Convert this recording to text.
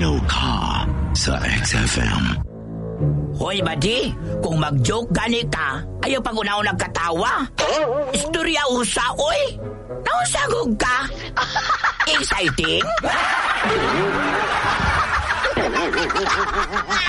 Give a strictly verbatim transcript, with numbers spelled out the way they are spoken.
Tino ka sa X F M. Hoy, badi, kung mag-joke gani ka, ayaw pag-unaw nagkatawa. Istorya usa, oy. Nausagog ka. Exciting?